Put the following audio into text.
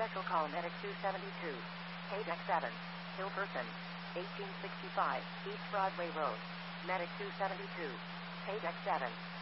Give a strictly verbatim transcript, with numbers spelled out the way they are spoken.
Special call Medic two seventy-two. Page X seven. Ill person. eighteen sixty-five East Broadway Road. Medic two seventy-two. Page X seven.